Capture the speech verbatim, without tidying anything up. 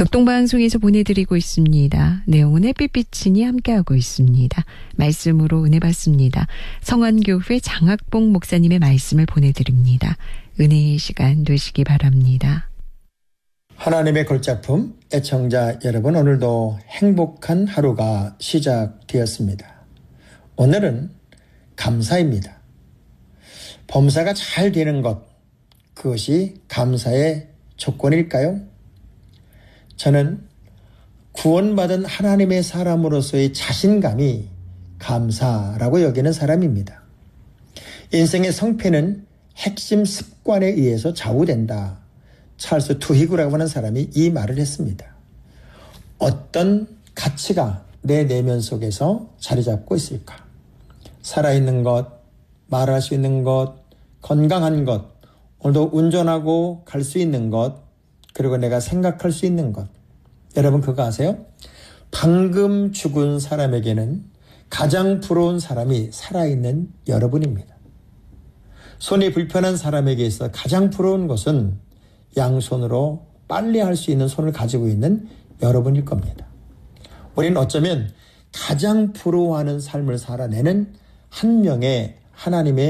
극동방송에서 보내드리고 있습니다. 내용은 햇빛비치니 함께하고 있습니다. 말씀으로 은혜 받습니다. 성안교회 장학봉 목사님의 말씀을 보내드립니다. 은혜의 시간 되시기 바랍니다. 하나님의 걸작품 애청자 여러분, 오늘도 행복한 하루가 시작되었습니다. 오늘은 감사입니다. 범사가 잘 되는 것, 그것이 감사의 조건일까요? 저는 구원받은 하나님의 사람으로서의 자신감이 감사라고 여기는 사람입니다. 인생의 성패는 핵심 습관에 의해서 좌우된다. 찰스 투히그라고 하는 사람이 이 말을 했습니다. 어떤 가치가 내 내면 속에서 자리 잡고 있을까? 살아있는 것, 말할 수 있는 것, 건강한 것, 오늘도 운전하고 갈 수 있는 것, 그리고 내가 생각할 수 있는 것. 여러분 그거 아세요? 방금 죽은 사람에게는 가장 부러운 사람이 살아있는 여러분입니다. 손이 불편한 사람에게 있어 가장 부러운 것은 양손으로 빨리 할 수 있는 손을 가지고 있는 여러분일 겁니다. 우리는 어쩌면 가장 부러워하는 삶을 살아내는 한 명의 하나님의